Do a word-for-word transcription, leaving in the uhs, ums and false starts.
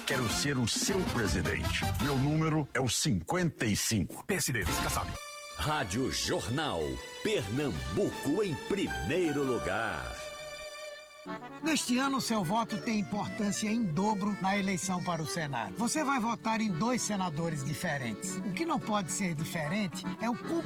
Quero ser o seu presidente. Meu número é o cinquenta e cinco. P S D, Kassab. Rádio Jornal. Pernambuco em primeiro lugar. Neste ano, seu voto tem importância em dobro na eleição para o Senado. Você vai votar em dois senadores diferentes. O que não pode ser diferente é o